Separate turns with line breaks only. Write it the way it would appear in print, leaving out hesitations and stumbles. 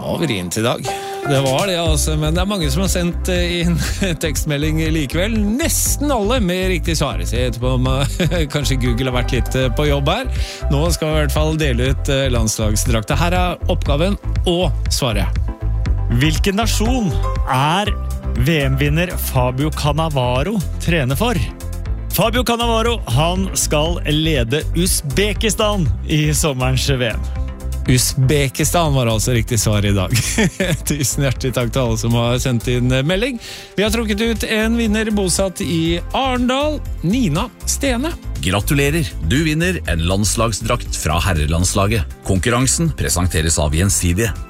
vrient I dag. Det var det altså, men det mange som har sendt inn tekstmelding likevel. Nesten alle med riktig svar. Så jeg etterpå om kanskje Google har vært litt på jobb her. Nå skal vi I hvert fall dele ut landslagsdrakta. Her oppgaven og svaret.
Hvilken nasjon VM-vinner Fabio Cannavaro trener for? Fabio Cannavaro, han skal lede Uzbekistan I sommerens VM.
Uzbekistan var altså riktig svar I dag. Tusen hjertelig takk til alle som har sendt inn melding. Vi har trukket ut en vinner bosatt I Arendal, Nina Stene.
Gratulerer, du vinner en landslagsdrakt fra herrelandslaget. Konkurransen presenteres av Gjensidige.